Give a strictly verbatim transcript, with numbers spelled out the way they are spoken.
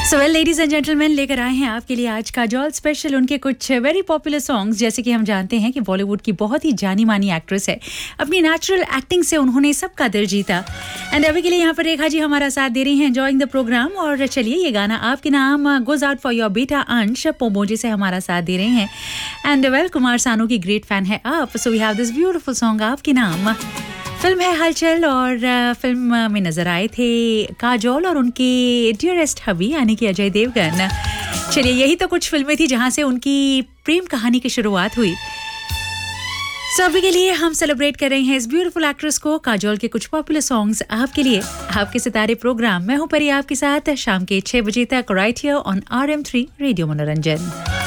So well ladies and gentleman, लेकर आए हैं आपके लिए आज काजोल स्पेशल उनके कुछ वेरी पॉपुलर सॉन्ग्स। जैसे कि हम जानते हैं कि बॉलीवुड की बहुत ही जानी मानी एक्ट्रेस है, अपनी नेचुरल एक्टिंग से उन्होंने सबका दिल जीता। एंड अभी के लिए यहाँ पर रेखा जी हमारा साथ दे रही हैं एंजॉइंग द प्रोग्राम। और चलिए, ये गाना आपके नाम गोज आउट फॉर योर बेटा अंश पोमोजी से हमारा साथ दे रहे हैं। एंड वेल, कुमार सानू की ग्रेट फैन है आप, so we have this beautiful song आपके नाम। फिल्म है हलचल और फिल्म में नजर आए थे काजोल और उनके डियरेस्ट हबी यानी कि अजय देवगन। चलिए, यही तो कुछ फिल्में थी जहां से उनकी प्रेम कहानी की शुरुआत हुई। सो अभी के लिए हम सेलिब्रेट कर रहे हैं इस ब्यूटीफुल एक्ट्रेस को। काजोल के कुछ पॉपुलर सॉन्ग्स आपके लिए, आपके सितारे प्रोग्राम। मैं हूं परी आपके साथ शाम के छह बजे तक right here on R M three radio मनोरंजन।